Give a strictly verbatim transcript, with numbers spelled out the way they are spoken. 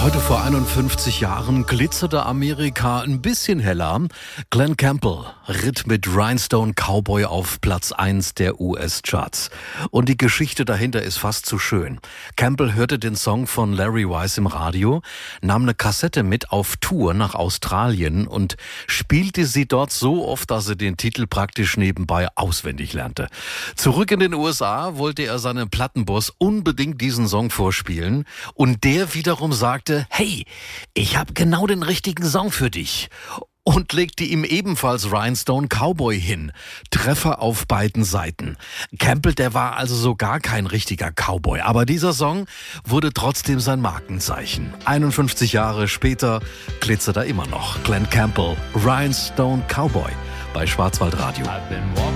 Heute vor einundfünfzig Jahren glitzerte Amerika ein bisschen heller. Glenn Campbell ritt mit Rhinestone Cowboy auf Platz eins der U S-Charts. Und die Geschichte dahinter ist fast zu schön. Campbell hörte den Song von Larry Weiss im Radio, nahm eine Kassette mit auf Tour nach Australien und spielte sie dort so oft, dass er den Titel praktisch nebenbei auswendig lernte. Zurück in den U S A wollte er seinem Plattenboss unbedingt diesen Song vorspielen und der wiederum sagte, hey, ich habe genau den richtigen Song für dich. Und legte ihm ebenfalls Rhinestone Cowboy hin. Treffer auf beiden Seiten. Campbell, der war also so gar kein richtiger Cowboy. Aber dieser Song wurde trotzdem sein Markenzeichen. einundfünfzig Jahre später glitzert er immer noch. Glenn Campbell, Rhinestone Cowboy bei Schwarzwaldradio.